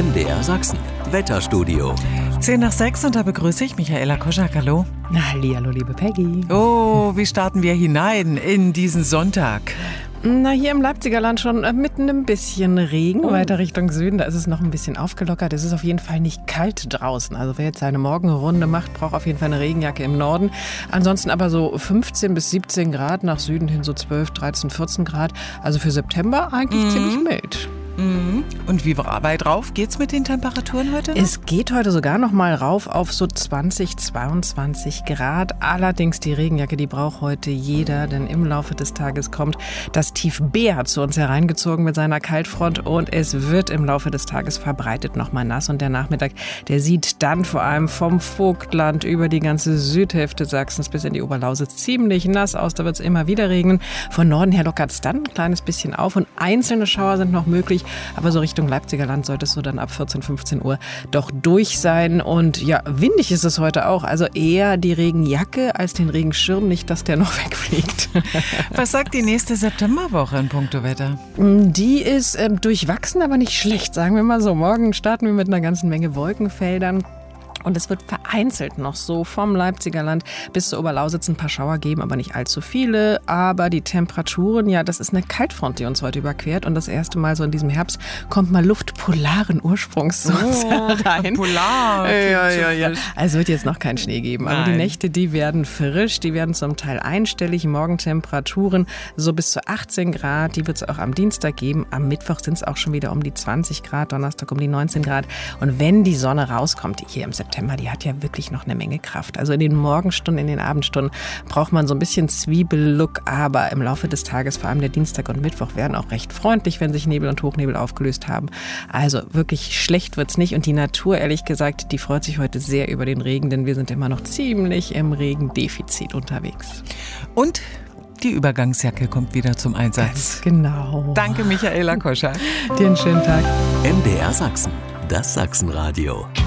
MDR Sachsen, Wetterstudio. 10:06 und da begrüße ich Michaela Koschak. Hallo. Hallihallo, liebe Peggy. Oh, wie starten wir hinein in diesen Sonntag? Na, hier im Leipziger Land schon mitten ein bisschen Regen. Weiter Richtung Süden, da ist es noch ein bisschen aufgelockert. Es ist auf jeden Fall nicht kalt draußen. Also wer jetzt seine Morgenrunde macht, braucht auf jeden Fall eine Regenjacke im Norden. Ansonsten aber so 15 bis 17 Grad, nach Süden hin so 12, 13, 14 Grad. Also für September eigentlich ziemlich mild. Und wie weit rauf geht's mit den Temperaturen heute noch? Es geht heute sogar noch mal rauf auf so 20, 22 Grad. Allerdings die Regenjacke, die braucht heute jeder, denn im Laufe des Tages kommt das Tief B hat zu uns hereingezogen mit seiner Kaltfront und es wird im Laufe des Tages verbreitet noch mal nass. Und der Nachmittag, der sieht dann vor allem vom Vogtland über die ganze Südhälfte Sachsens bis in die Oberlausitz ziemlich nass aus. Da wird es immer wieder regnen. Von Norden her lockert es dann ein kleines bisschen auf und einzelne Schauer sind noch möglich. Aber so Richtung Leipziger Land sollte es so dann ab 14, 15 Uhr doch durch sein. Und ja, windig ist es heute auch. Also eher die Regenjacke als den Regenschirm. Nicht, dass der noch wegfliegt. Was sagt die nächste Septemberwoche in puncto Wetter? Die ist durchwachsen, aber nicht schlecht, sagen wir mal so. Morgen starten wir mit einer ganzen Menge Wolkenfeldern. Und es wird vereinzelt noch so vom Leipziger Land bis zur Oberlausitz ein paar Schauer geben, aber nicht allzu viele. Aber die Temperaturen, ja, das ist eine Kaltfront, die uns heute überquert. Und das erste Mal so in diesem Herbst kommt mal Luft polaren Ursprungs zu uns herein. Polar. Ja. Also wird jetzt noch keinen Schnee geben. Aber die Nächte, die werden frisch, die werden zum Teil einstellig. Morgentemperaturen so bis zu 18 Grad. Die wird es auch am Dienstag geben. Am Mittwoch sind es auch schon wieder um die 20 Grad, Donnerstag um die 19 Grad. Und wenn die Sonne rauskommt, hier im September, die hat ja wirklich noch eine Menge Kraft. Also in den Morgenstunden, in den Abendstunden braucht man so ein bisschen Zwiebellook, aber im Laufe des Tages, vor allem der Dienstag und Mittwoch, werden auch recht freundlich, wenn sich Nebel und Hochnebel aufgelöst haben. Also wirklich schlecht wird's nicht und die Natur, ehrlich gesagt, die freut sich heute sehr über den Regen, denn wir sind immer noch ziemlich im Regendefizit unterwegs. Und die Übergangsjacke kommt wieder zum Einsatz. Ganz genau. Danke, Michaela Koschak. Dir einen schönen Tag. MDR Sachsen, das Sachsenradio.